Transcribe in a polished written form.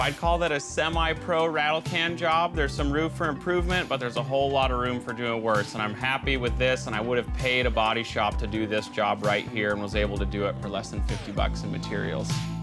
I'd call that a semi-pro rattle can job. There's some room for improvement, but there's a whole lot of room for doing worse. And I'm happy with this, and I would have paid a body shop to do this job right here and was able to do it for less than 50 bucks in materials.